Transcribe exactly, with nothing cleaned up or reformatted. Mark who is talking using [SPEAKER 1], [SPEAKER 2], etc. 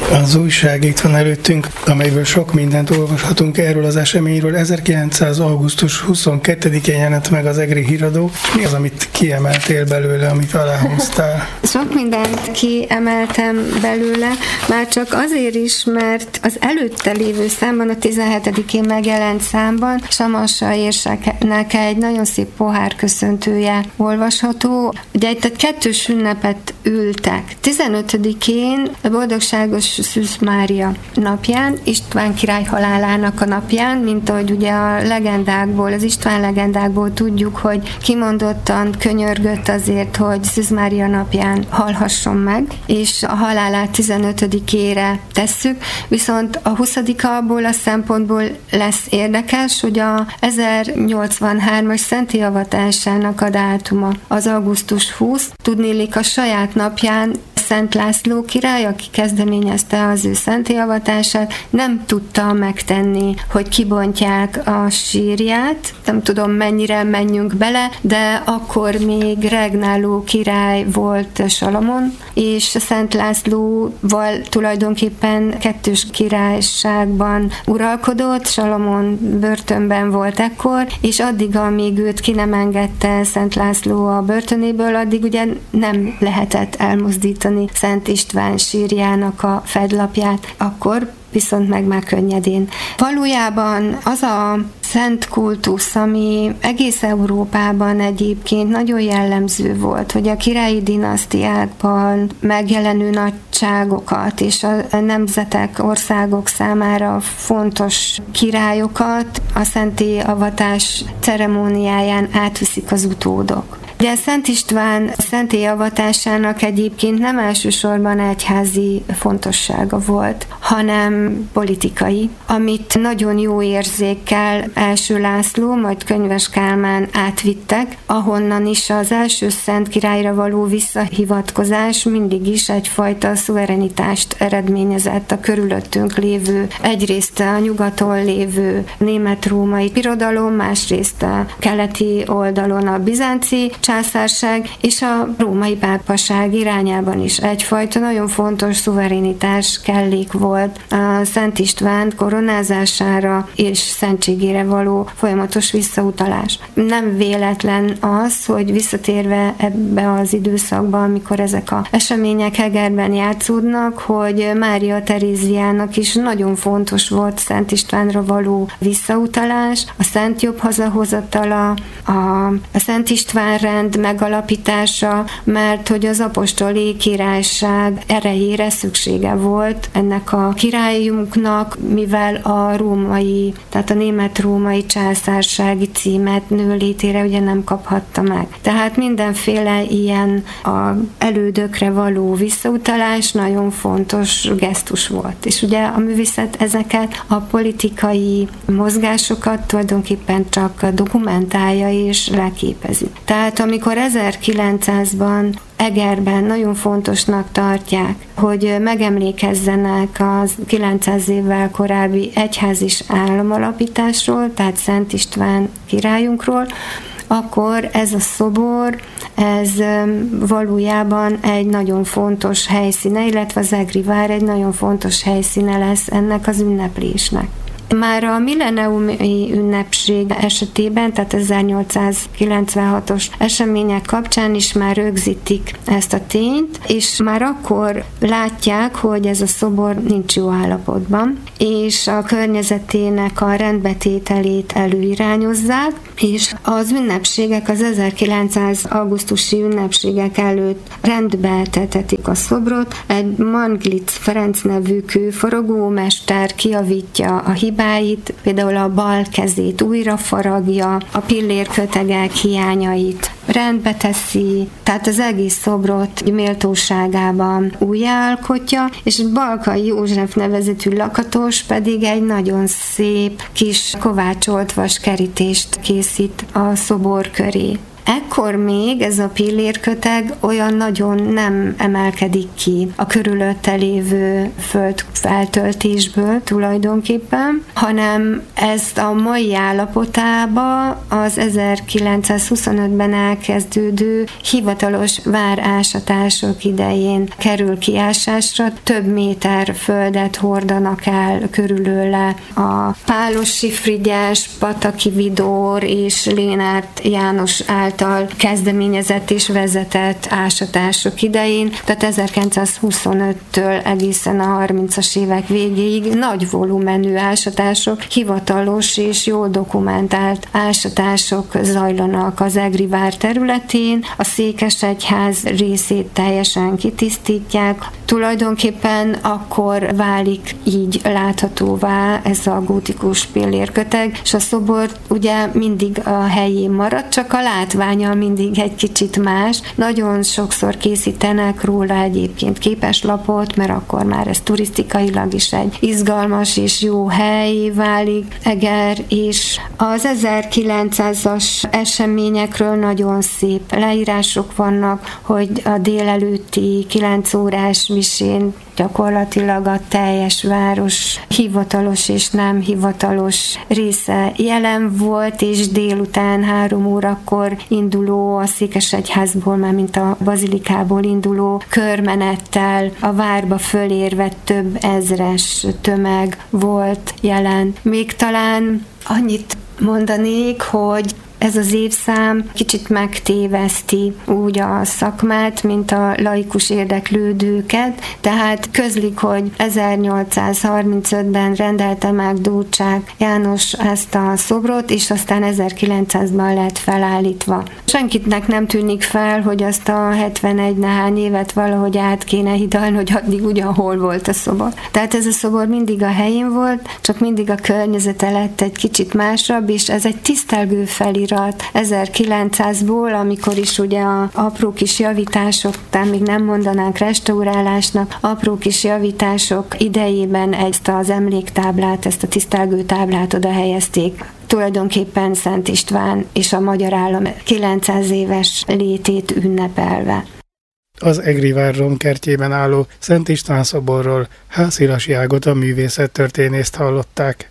[SPEAKER 1] Az újság itt van előttünk, amelyből sok mindent olvashatunk erről az eseményről. ezerkilencszáz. augusztus huszonkettedikén jelent meg az Egri Híradó. Mi az, amit kiemeltél belőle, amit aláhúztál?
[SPEAKER 2] Sok mindent kiemeltem belőle, már csak azért is, mert az előtte lévő számban, a tizenhetedikén megjelent számban Samassa érseknek egy nagyon szép pohárköszöntője olvasható. Ugye itt egy kettős ünnepet ültek. tizenötödikén a boldogságos Szűz Mária napján, István király halálának a napján, mint ahogy ugye a legendákból, az István legendákból tudjuk, hogy kimondottan könyörgött azért, hogy Szűz Mária napján halhasson meg, és a halálát tizenötödikére tesszük, viszont a huszadika abból a szempontból lesz érdekes, hogy a ezernyolcvanhármas szentélyavatásának a dátuma az augusztus huszadika, tudnélik a saját napján Szent László király, aki kezdeményezte az ő szentélyavatását, nem tudta megtenni, hogy kibontják a sírját. Nem tudom, mennyire menjünk bele, de akkor még regnáló király volt Salamon, és Szent Lászlóval tulajdonképpen kettős királyságban uralkodott, Salamon börtönben volt ekkor, és addig, amíg őt ki nem engedte Szent László a börtönéből, addig ugye nem lehetett elmozdítani Szent István sírjának a fedlapját, akkor viszont meg már könnyedén. Valójában az a szent kultusz, ami egész Európában egyébként nagyon jellemző volt, hogy a királyi dinasztiákban megjelenő nagyságokat és a nemzetek, országok számára fontos királyokat a szentélyavatás ceremóniáján átviszik az utódok. Ugye Szent István szentélyavattásának egyébként nem elsősorban egyházi fontossága volt, hanem politikai, amit nagyon jó érzékkel első László, majd Könyves Kálmán átvittek, ahonnan is az első szent királyra való visszahivatkozás mindig is egyfajta szuverenitást eredményezett a körülöttünk lévő, egyrészt a nyugaton lévő német-római birodalom, másrészt a keleti oldalon a bizánci császárság és a római pápaság irányában is egyfajta nagyon fontos szuverenitás kellék volt a Szent István koronázására és szentségére való folyamatos visszautalás. Nem véletlen az, hogy visszatérve ebbe az időszakba, amikor ezek az események Egerben játszódnak, hogy Mária Teréziának is nagyon fontos volt Szent Istvánra való visszautalás, a Szent Jobb hazahozatala, a, a Szent István rend megalapítása, mert hogy az apostoli királyság erejére szüksége volt ennek a királyunknak, mivel a római, tehát a német-római császársági címet nőlétére ugye nem kaphatta meg. Tehát mindenféle ilyen a elődökre való visszautalás nagyon fontos gesztus volt. És ugye a művészet ezeket a politikai mozgásokat tulajdonképpen csak dokumentálja és leképezi. Tehát amikor ezerkilencszázban Egerben nagyon fontosnak tartják, hogy megemlékezzenek az kilencszáz évvel korábbi egyház és államalapításról, tehát Szent István királyunkról, akkor ez a szobor, ez valójában egy nagyon fontos helyszíne, illetve az Egri vár egy nagyon fontos helyszíne lesz ennek az ünneplésnek. Már a milleniumi ünnepség esetében, tehát ezernyolcszázkilencvenhatos események kapcsán is már rögzítik ezt a tényt, és már akkor látják, hogy ez a szobor nincs jó állapotban, és a környezetének a rendbetételét előirányozzák, és az ünnepségek, az ezerkilencszáz augusztusi ünnepségek előtt rendbe tetetik a szobrot. Egy Manglitz Ferenc nevű kőfaragómester kijavítja a hibáit, például a bal kezét újra faragja, a pillérkötegek hiányait rendbe teszi, tehát az egész szobrot méltóságában újjáalkotja, és Balkai József nevezetű lakatos pedig egy nagyon szép kis kovácsolt vaskerítést készít a szobor köré. ekkor még ez a pillérköteg olyan nagyon nem emelkedik ki a körülötte lévő föld feltöltésből tulajdonképpen, hanem ezt a mai állapotába az ezerkilencszázhuszonötben elkezdődő hivatalos várásatások idején kerül kiásásra. Több méter földet hordanak el körülöle a Pálosi Frigyes, Pataki Vidor és Lénárt János által kezdeményezett és vezetett ásatások idején, tehát ezerkilencszázhuszonöttől egészen a harmincas évek végéig nagy volumenű ásatások, hivatalos és jól dokumentált ásatások zajlanak az Egri vár területén, a Székesegyház részét teljesen kitisztítják. Tulajdonképpen akkor válik így láthatóvá ez a gótikus pillérköteg, és a szobor ugye mindig a helyén marad, csak a látványa mindig egy kicsit más. Nagyon sokszor készítenek róla egyébként képeslapot, mert akkor már ez turisztikailag is egy izgalmas és jó hely válik Eger, és az ezerkilencszázas eseményekről nagyon szép leírások vannak, hogy a délelőtti kilenc órás misén gyakorlatilag a teljes város hivatalos és nem hivatalos része jelen volt, és délután három órakor induló a Székesegyházból, már mint a bazilikából induló körmenettel a várba fölérve több ezres tömeg volt jelen. Még talán annyit mondanék, hogy ez az évszám kicsit megtéveszti úgy a szakmát, mint a laikus érdeklődőket, tehát közlik, hogy ezernyolcszázharmincötben rendelte meg Dórcsák János ezt a szobrot, és aztán ezerkilencszázban lett felállítva. Senkitnek nem tűnik fel, hogy azt a hetvenegy nehány évet valahogy át kéne hidalni, hogy addig ugyanhol volt a szobor. Tehát ez a szobor mindig a helyén volt, csak mindig a környezete lett egy kicsit másabb, és ez egy tisztelgő felirat ezerkilencszázból, amikor is ugye a apró kis javítások, talán még nem mondanánk restaurálásnak, apró kis javítások idejében ezt az emléktáblát, ezt a tisztelgő táblát oda helyezték. Tulajdonképpen Szent István és a magyar állam kilencszáz éves létét ünnepelve.
[SPEAKER 1] Az Egri vár romkertjében álló Szent István szoborról Hászilasi Ágota művészettörténészt hallották.